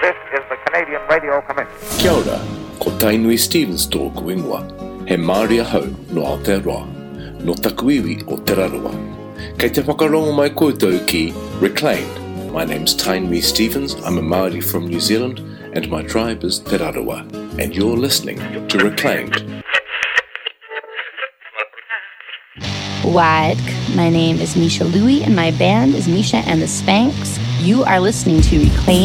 This is the Canadian Radio Commission. Kia ora, ko Tainui Stevens tōku ingoa. He Māori ahau no Aotearoa, no takuiwi o Te Raroa. Kei te whakarongo mai koutou ki Reclaimed. My name's Tainui Stevens, I'm a Māori from New Zealand, and my tribe is Te Raroa. And you're listening to Reclaimed. Wide. My name is Misha Louie, and my band is Misha and the Spanks. You are listening to Reclaimed